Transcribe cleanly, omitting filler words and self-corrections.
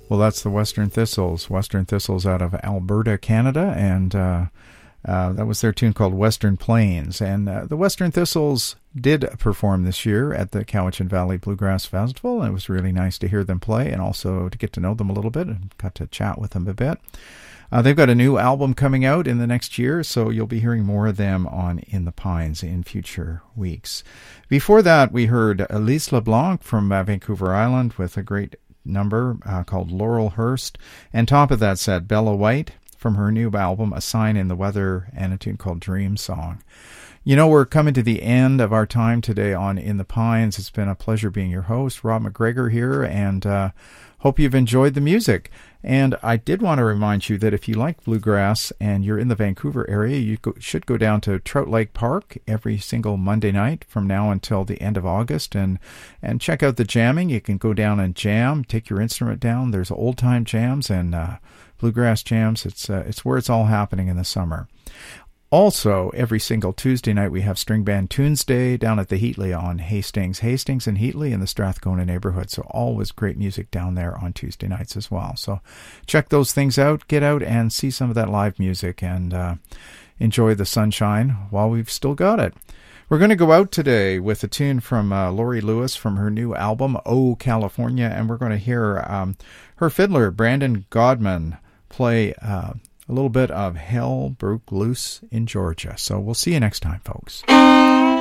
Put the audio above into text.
Well, that's the Western Thistles. Western Thistles out of Alberta, Canada, and that was their tune called Western Plains. And the Western Thistles did perform this year at the Cowichan Valley Bluegrass Festival, and it was really nice to hear them play and also to get to know them a little bit and got to chat with them a bit. They've got a new album coming out in the next year, so you'll be hearing more of them on In the Pines in future weeks. Before that, we heard Elise LeBlanc from Vancouver Island with a great number called Laurelhurst. And top of that set, Bella White from her new album, A Sign in the Weather, and a tune called Dream Song. You know, we're coming to the end of our time today on In the Pines. It's been a pleasure being your host, Rob McGregor here, and hope you've enjoyed the music. And I did want to remind you that if you like bluegrass and you're in the Vancouver area, you should go down to Trout Lake Park every single Monday night from now until the end of August and check out the jamming. You can go down and jam, take your instrument down. There's old-time jams and bluegrass jams. It's where it's all happening in the summer. Also, every single Tuesday night we have String Band Tunes Day down at the Heatley on Hastings and Heatley in the Strathcona neighborhood. So always great music down there on Tuesday nights as well. So check those things out. Get out and see some of that live music and enjoy the sunshine while we've still got it. We're going to go out today with a tune from Laurie Lewis from her new album, Oh, California, and we're going to hear her fiddler, Brandon Godman, play a little bit of Hell Broke Loose in Georgia. So we'll see you next time, folks.